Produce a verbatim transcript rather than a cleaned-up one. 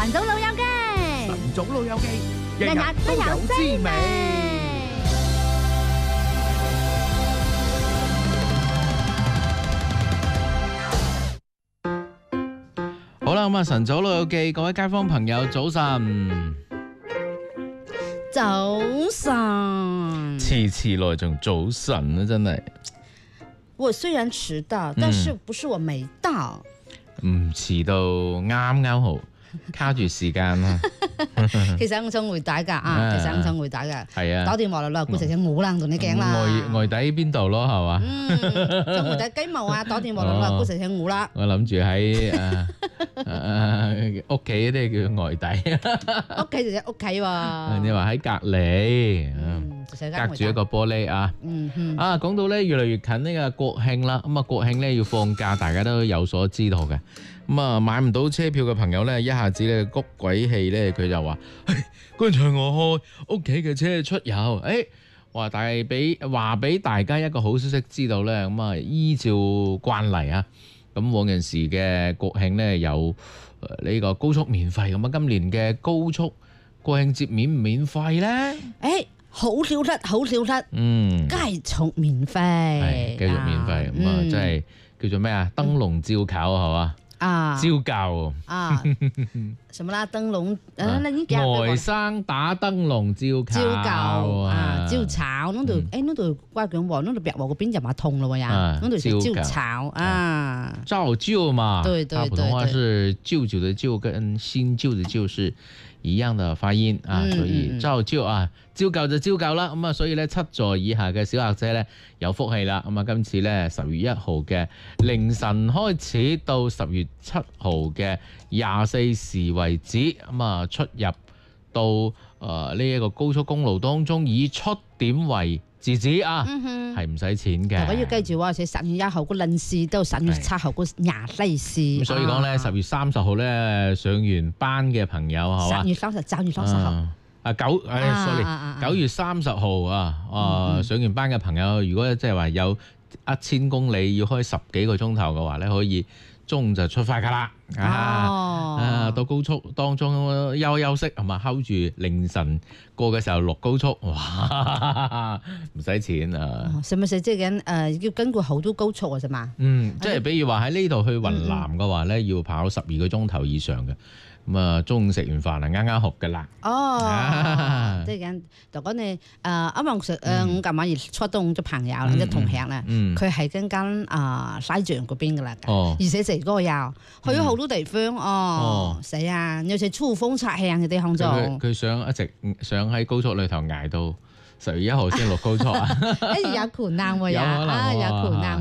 晨早老友記， 晨早老友記， 日日都有滋味。 好啦，咁啊，晨早老友記，各位街坊朋友，早晨。 早晨， 遲遲來仲早晨啊，真係。 我雖然遲到，但是不是我沒到。 唔遲到啱啱好，卡住時間啦。 其實我想回答㗎啊，其實我想回答㗎。 係啊。 打電話嚟啦，顧姐姐冇啦，同你講啦。 外外底邊度咯，係嘛？ 嗯，想回答雞毛啊，打電話嚟啦，顧姐姐冇啦。 我諗住喺誒誒屋企嗰啲叫外底。 屋企就喺屋企喎。 你話喺隔離， 嗯， 隔住一個玻璃啊。 嗯嗯。 啊，講到咧越嚟越近呢個國慶啦，咁啊國慶咧要放假，大家都有所知道嘅。咁啊買唔到車票嘅朋友咧，一下子咧谷鬼氣咧，佢就話：剛才我開屋企嘅車出遊，誒話大俾話俾大家一個好消息知道咧，咁啊依照慣例啊，咁往陣時嘅國慶咧有呢個高速免費，咁啊今年嘅高速國慶節免唔免費咧？ 誒。好少得，好少得， 嗯， 繼續免費， 係繼續免費，咁啊，即係叫做咩啊？燈籠照考係嘛？ 啊， 招教啊，什麼啦？燈籠，誒，你呢幾日外生打燈籠照考， 招教啊，招炒，嗰度，誒，嗰度關講話，嗰度白話嗰邊就馬通咯呀，嗰度叫招炒啊， 照舊嘛， 對對對， 普通話是舅舅的舅跟新舊的舊是一樣的發音啊，所以照舊啊，招舊就招舊啦，咁啊，所以咧七座以下嘅小客車咧有福氣啦，咁啊，今次咧十月一號嘅凌晨開始到十月七號嘅廿四時為止，咁啊出入到誒呢一個高速公路當中，以出點為截止啊，係唔使錢嘅。 大家要記住喎，且十月一號嗰臨時到十月七號嗰廿四時。 咁所以講咧，十月三十號咧上完班嘅朋友係嘛？ 十月三十，九月三十號。 啊九，誒 sorry，九月三十號啊，啊上完班嘅朋友，如果即係話有一千公里要開十幾個鐘頭嘅話咧，可以中午就出發㗎啦。 哦， 啊到高速當中休休息係嘛，hold住凌晨過嘅時候落高速，哇唔使錢啊！ 使唔使即係緊誒要經過好多高速啊？啫嘛？ 嗯，即係比如話喺呢度去雲南嘅話咧，要跑十二個鐘頭以上嘅。咁啊，中午食完飯啊，啱啱學嘅啦。 哦，即係緊，就講你誒啱啱食誒，我近晚而出到我隻朋友啦，即係同鄉啦，佢係跟間啊西藏嗰邊嘅啦，而且成個又去咗好多地方哦，死啊！有時粗風擦向嘅地方做。 佢佢想一直想喺高速裏頭捱到十月一號先落高速啊！ 誒有可能喎， 有可能啊有可能。